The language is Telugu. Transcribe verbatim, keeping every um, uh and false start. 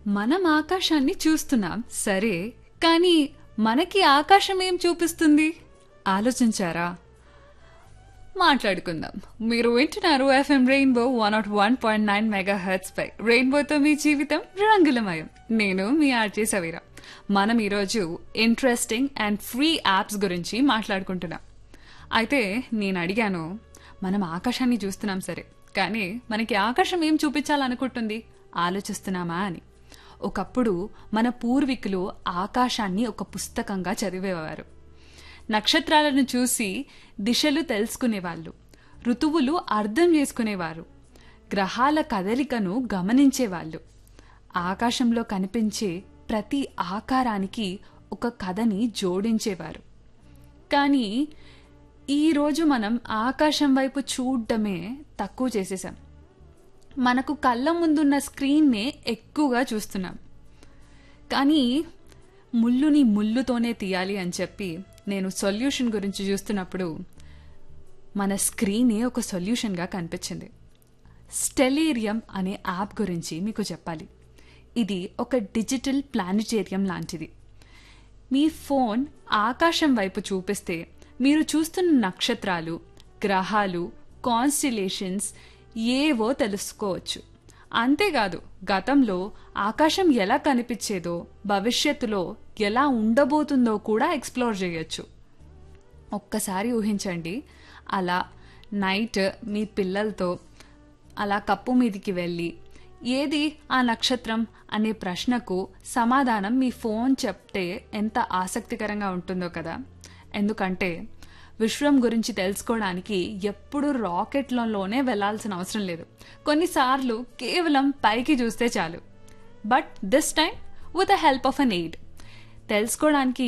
మనం ఆకాశాన్ని చూస్తున్నాం సరే, కానీ మనకి ఆకాశం ఏం చూపిస్తుంది ఆలోచించారా? మాట్లాడుకుందాం. మీరు వింటున్నారు FM rainbow one not one point nine mega hertz పై. రెయిన్బోతో మీ జీవితం రంగులమయం. నేను మీ ఆర్జే సవీరా. మనం ఈరోజు ఇంట్రెస్టింగ్ అండ్ ఫ్రీ యాప్స్ గురించి మాట్లాడుకుంటున్నాం. అయితే నేను అడిగాను, మనం ఆకాశాన్ని చూస్తున్నాం సరే, కానీ మనకి ఆకాశం ఏం చూపించాలనుకుంటుంది ఆలోచిస్తున్నామా అని. ఒకప్పుడు మన పూర్వీకులు ఆకాశాన్ని ఒక పుస్తకంగా చదివేవారు. నక్షత్రాలను చూసి దిశలు తెలుసుకునేవాళ్ళు, ఋతువులు అర్థం చేసుకునేవారు, గ్రహాల కదలికను గమనించేవాళ్ళు. ఆకాశంలో కనిపించే ప్రతి ఆకారానికి ఒక కథని జోడించేవారు. కానీ ఈరోజు మనం ఆకాశం వైపు చూడడమే తక్కువ చేసేసాం. మనకు కళ్ళ ముందున్న స్క్రీన్నే ఎక్కువగా చూస్తున్నాం. కానీ ముళ్ళుని ముళ్ళుతోనే తీయాలి అని చెప్పి నేను సొల్యూషన్ గురించి చూస్తున్నప్పుడు మన స్క్రీనే ఒక సొల్యూషన్గా కనిపించింది. స్టెలేరియం అనే యాప్ గురించి మీకు చెప్పాలి. ఇది ఒక డిజిటల్ ప్లానిటేరియం లాంటిది. మీ ఫోన్ ఆకాశం వైపు చూపిస్తే మీరు చూస్తున్న నక్షత్రాలు, గ్రహాలు, కాన్స్టిలేషన్స్ ఏవో తెలుసుకోవచ్చు. అంతేకాదు, గతంలో ఆకాశం ఎలా కనిపించేదో భవిష్యత్తులో ఎలా ఉండబోతుందో కూడా ఎక్స్ప్లోర్ చేయొచ్చు. ఒక్కసారి ఊహించండి, అలా నైట్ మీ పిల్లలతో అలా కప్పు మీదికి వెళ్ళి ఏది ఆ నక్షత్రం అనే ప్రశ్నకు సమాధానం మీ ఫోన్ చెప్తే ఎంత ఆసక్తికరంగా ఉంటుందో కదా. ఎందుకంటే విశ్వం గురించి తెలుసుకోవడానికి ఎప్పుడు రాకెట్లలోనే వెళ్లాల్సిన అవసరం లేదు. కొన్నిసార్లు కేవలం పైకి చూస్తే చాలు. But this time with the help of an aid తెలుసుకోవడానికి